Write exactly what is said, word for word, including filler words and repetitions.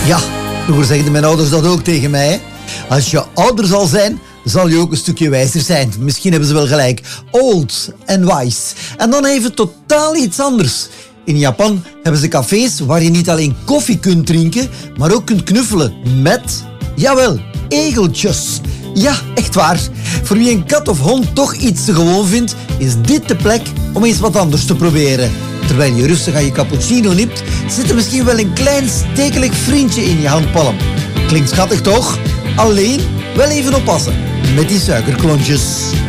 Ja, vroeger zegden mijn ouders dat ook tegen mij. Hè? Als je ouder zal zijn, zal je ook een stukje wijzer zijn. Misschien hebben ze wel gelijk. Old en wise. En dan even totaal iets anders. In Japan hebben ze cafés waar je niet alleen koffie kunt drinken, maar ook kunt knuffelen met, jawel, egeltjes. Ja, echt waar. Voor wie een kat of hond toch iets te gewoon vindt, is dit de plek om eens wat anders te proberen. Terwijl je rustig aan je cappuccino nipt, zit er misschien wel een klein stekelig vriendje in je handpalm. Klinkt schattig toch? Alleen wel even oppassen met die suikerklontjes.